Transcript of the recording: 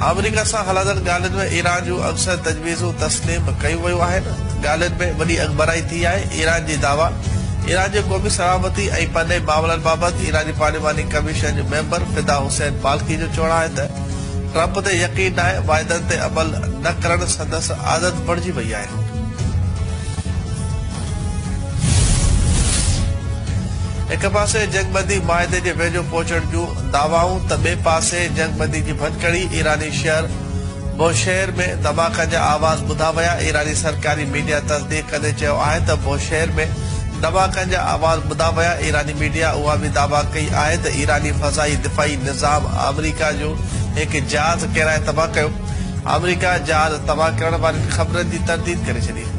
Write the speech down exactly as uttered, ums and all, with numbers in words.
America से हलादड़ गालिन में Iran जो अक्सर तजवीज़ूं तस्लीम कयूं वयूं आहिनि। गालिन में वॾी अखबराई थी आहे। ईरान जी दावा ईरान जे क़ौमी सलामती ऐं पने मामलनि बाबति ईरानी पार्लिमानी कमीशन जो मेंबर फिदा हुसैन बाल्की जो चवणु आहे त ट्रंप ते यकीन नाहे, वाइदनि ते अमल न करणु संदसि आदत बणिजी वई आहे। एक पासे जंगबंदी माहिदे जे वेझो पहुचण जूं दावाऊं त ॿिए पासे जंगबंदी जी भटकड़ी ईरानी शहर बोशहर में धमाकनि जा आवाज़ ॿुधा विया। ईरानी सरकारी मीडिया तस्दीक कंदे चयो आहे त बोशहर में धमाकनि जा आवाज़ ॿुधा विया। ईरानी मीडिया उहा बि दावा कई आहे त ईरानी फ़ज़ाई दिफ़ाई निज़ाम अमेरिका जो हिकु जहाज़ किराए तबाह कयो। अमेरिका जहाज़ तबाह करण वारनि ख़बरनि जी तरदीद करे छॾी।